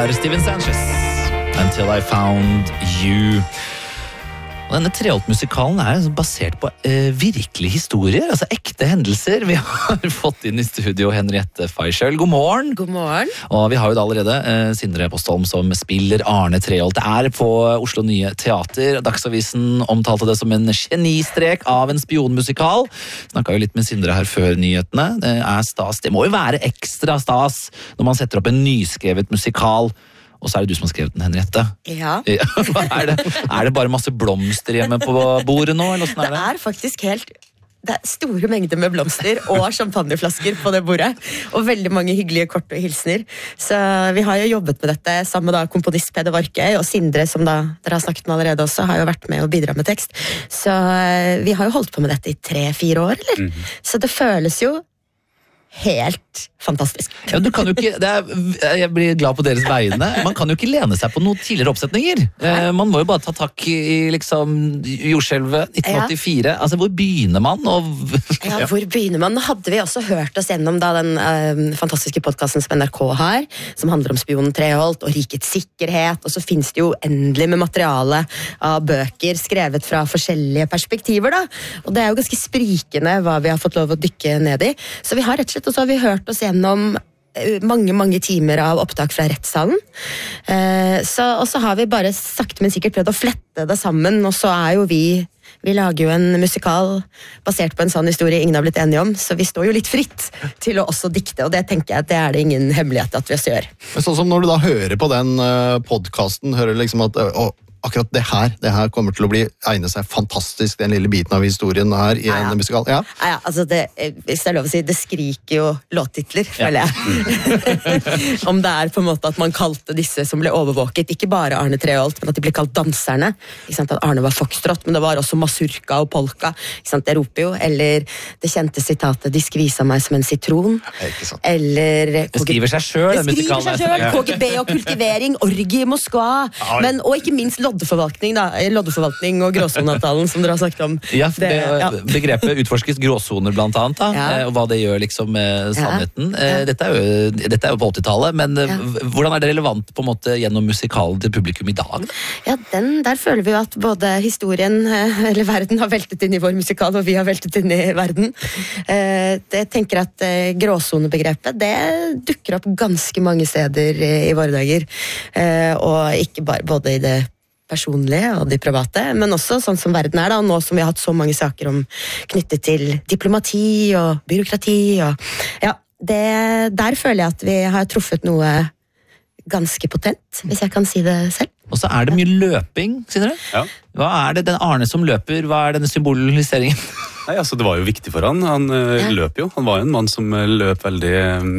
var Steven Sanchez. Until I Found You. Og denne Treholt-musikalen er basert på virkelige historier, altså ekte hendelser. Vi har fått inn i studio Henriette Feischøl. God morgen. God morgen. Og vi har jo da allerede Sindre Postholm som spiller Arne Treholt. Det er på Oslo Nye Teater. Dagsavisen omtalte det som en genistrek av en spionmusikal. Snakket jo litt med Sindre her før nyhetene. Det er stas. Det må jo være ekstra stas når man setter opp en nyskrevet musikal. Og så er det du som har skrevet den, Henriette. Ja. Hva er det? Er det bare masse blomster hjemme på bordet nå? Eller hvordan er det? Det er faktisk det er store mengder med blomster og champagneflasker på det bordet. Og veldig mange hyggelige kort og hilsner. Så vi har jo jobbet med dette sammen med komponist Peder Varkøy, og Sindre, som dere har snakket med allerede også, har jo vært med å bidra med tekst. Så vi har jo holdt på med dette i 3-4 år, eller? Så det føles jo helt fantastisk. Ja, du kan jo ikke, jeg blir glad på deres vegne. Man kan jo ikke lene seg på noen tidligere oppsetninger. Man må jo bare ta takk i liksom jordskjelvet 1984. Altså, hvor begynner man? Ja, hvor begynner man? Nå hadde vi også hørt oss gjennom den fantastiske podcasten som NRK har, som handler om spionen Treholt og rikets sikkerhet, og så finnes det jo endelig med materiale av bøker skrevet fra forskjellige perspektiver da. Og det er jo ganske sprikende hva vi har fått lov å dykke ned i. Så vi har rett og slett, og så har vi hørt oss gjennom mange timer av opptak fra rettssalen. Og så har vi bare sakte men sikkert prøvd å flette det sammen, og så er jo vi lager jo en musikal basert på en sånn historie ingen har blitt enige om, så vi står jo litt fritt til å også dikte, og det tenker jeg at det er det ingen hemmelighet at vi også gjør. Men sånn som når du da hører på den podcasten, hører du liksom at akkurat det her kommer til å egne seg fantastisk, den lille biten av historien her i en musikal. Ja, altså hvis det er lov å si, det skriker jo låttitler, føler jeg. Om det er på en måte at man kalte disse som ble overvåket, ikke bare Arne Treholt, men at de ble kalt danserne. Ikke sant? At Arne var foxtrot, men det var også mazurka og polka. Ikke sant? Det roper jo. Eller det kjente sitatet, de skvisa meg som en sitron. Eller det skriver seg selv, den musikalen. KGB og kultivering, orgie i Moskva, og ikke minst loddeforvaltning og gråsoneavtalen som dere har snakket om. Ja, begrepet utforskes gråsoner blant annet, og hva det gjør liksom med sannheten. Dette er jo på 80-tallet, men hvordan er det relevant på en måte gjennom musikalen til publikum i dag? Ja, der føler vi jo at både historien, eller verden har veltet inn i vår musikal, og vi har veltet inn i verden. Jeg tenker at gråsonebegrepet, det dukker opp ganske mange steder i våre dager, og ikke bare både i det personlige og de private, men også sånn som verden er da, og nå som vi har hatt så mange saker knyttet til diplomati og byråkrati, der føler jeg at vi har truffet noe ganske potent, hvis jeg kan si det selv. Og så er det mye løping, Sindre. Ja. Hva er det den Arne som løper? Hva er denne symboliseringen? Nei, altså det var jo viktig for han løp jo. Han var jo en mann som løp veldig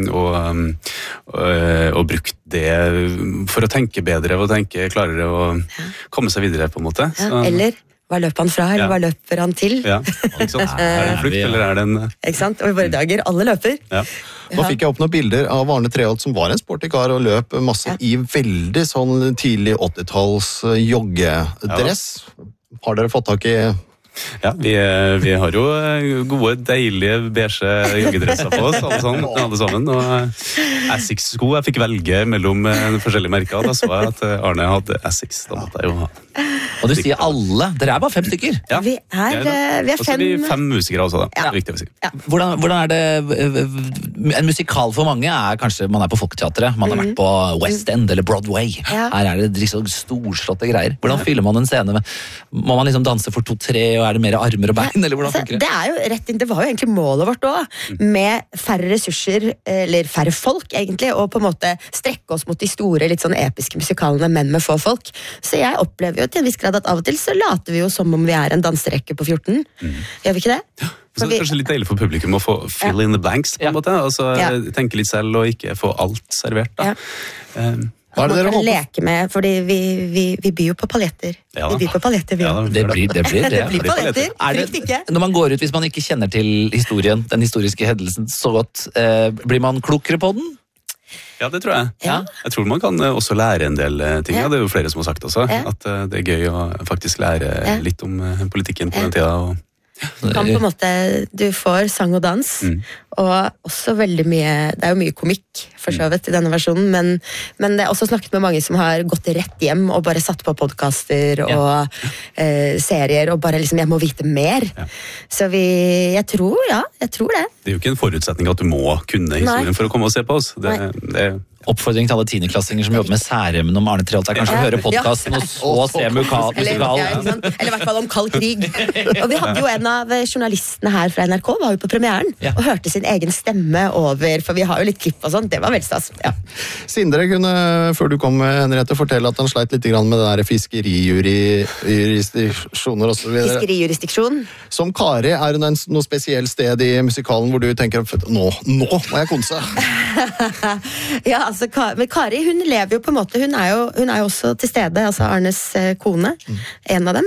og brukte det for å tenke bedre og tenke klarere og komme seg videre på en måte. Så, eller hva løper han fra, eller hva løper han til? Ja, ikke sant? Er det en flukt, eller er det en... Ikke sant? Og i våre dager, alle løper. Ja. Nå fikk jeg opp noen bilder av Arne Treholt som var en sporty kar og løp masse i veldig sånn tidlig 80-talls joggedress. Har dere fått tak i... Ja, vi har jo gode, deilige, beige joggedresser på oss, alle sammen, og Essex-sko, jeg fikk velge mellom forskjellige merker, og da så jeg at Arne hadde Essex, da måtte jeg jo ha. Og du sier alle, dere er bare 5 stykker. Ja, vi er 5. Og så er vi 5 musikere også da, det er viktig å si. Ja. Hvordan er det, en musikal for mange er kanskje, man er på Folketeatret, man har vært på West End eller Broadway, her er det liksom storslåtte greier. Hvordan fyller man en scene med? Må man liksom danse for 2-3, og er det mer armer og bein, eller hvordan funker det? Det er jo rett inn, det var jo egentlig målet vårt også, med færre ressurser, eller færre folk egentlig, og på en måte strekke oss mot de store, litt sånn episke musikalene, men med få folk. Så jeg opplever jo til en viss grad at av og til så later vi jo som om vi er en danserekke på 14. Gjør vi ikke det? Ja. Så det er kanskje litt deilig for publikum å få fill in the blanks på en måte, altså tenke litt selv og ikke få alt servert da. Hva er det dere håper? Leke med, fordi vi byr jo på paljetter. Vi byr på paljetter, vi også. Det blir paljetter, frykt ikke. Når man går ut, hvis man ikke kjenner til historien, den historiske hendelsen så godt, blir man klokere på den? Ja, det tror jeg. Ja. Jeg tror man kan også lære en del ting. Ja. Det er jo flere som har sagt også, at det er gøy å faktisk lære litt om politikken på den tida. Kan på en måte, du får sang og dans, og også veldig mye, det er jo mye komikk for så vidt i denne versjonen, men det er også snakket med mange som har gått rett hjem og bare satt på podcaster og serier, og bare liksom, jeg må vite mer. Så jeg tror det. Det er jo ikke en forutsetning at du må kunne historien for å komme og se på oss. Oppfordring til alle tiendeklassinger som jobber med særemmen om Arne Treholt er kanskje å høre podcasten og så se musikalen. Eller i hvert fall om kald krig. Og vi hadde jo en av journalistene her fra NRK var jo på premieren og hørte sin egen stemme over, for vi har jo litt klipp og sånt. Det var veldig stas. Sindre kunne, før du kom, Henriette, fortelle at han sleit litt med det der fiskerijurisdiksjoner og så videre. Fiskerijurisdiksjon. Som Kari, er hun noe spesiell sted i musikalen hvor du tenker, nå må jeg konse? Ja, altså Kari, hun lever jo på en måte, hun er jo også til stede, altså Arnes kone, en av dem.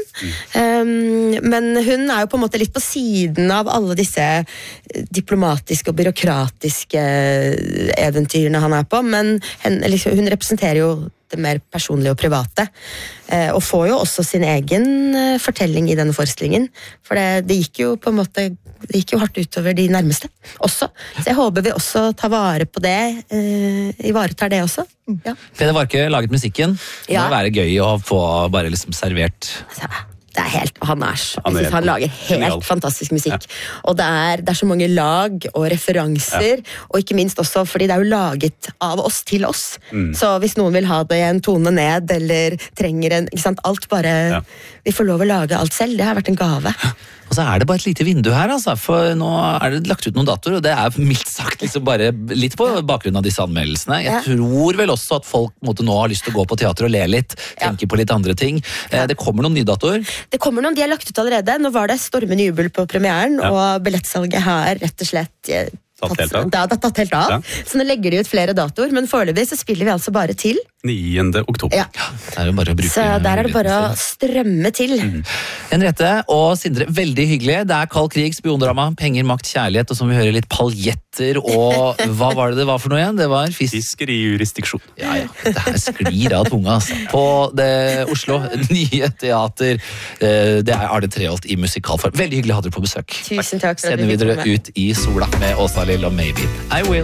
Men hun er jo på en måte litt på siden av alle disse diplomatiske og byråkratiske eventyrene han er på, men hun representerer jo det mer personlige og private, og får jo også sin egen fortelling i denne forestillingen, for det gikk jo på en måte, det gikk jo hardt utover de nærmeste også, så jeg håper vi også tar vare på det, ivaretar det også. Peder Warke laget musikken, det må være gøy å få bare liksom servert. Det er helt, han lager helt fantastisk musikk, og det er så mange lag og referanser, og ikke minst også fordi det er jo laget av oss til oss, så hvis noen vil ha det en tone ned, eller trenger en, ikke sant, alt bare, vi får lov å lage alt selv, det har vært en gave. Og så er det bare et lite vindu her, altså, for nå er det lagt ut noen datoer, og det er mildt sagt liksom bare litt på bakgrunn av disse anmeldelsene. Jeg tror vel også at folk nå har lyst til å gå på teater og le litt, tenke på litt andre ting. Det kommer noen nye datoer. Det kommer noen, de er lagt ut allerede. Nå var det stormende jubel på premieren, og billettsalget har rett og slett tatt helt av. Så nå legger de ut flere datoer, men foreløpig så spiller vi altså bare til 9. oktober. Det er jo bare å bruke, så der er det bare å strømme til. Henriette og Sindre, veldig hyggelig. Det er kald krig, spiondrama, penger, makt, kjærlighet, og som vi hører litt paljetter, og hva var det var for noe igjen? Det var fiskerijurisdiksjon. Ja. Det her sklir av tunga, altså. På det Oslo nye teater, det er Arne Treholt i musikalform. Veldig hyggelig å ha dere på besøk. Tusen takk for at Sender vi dere ut i sola med Åsa Lill og Maybe I Will.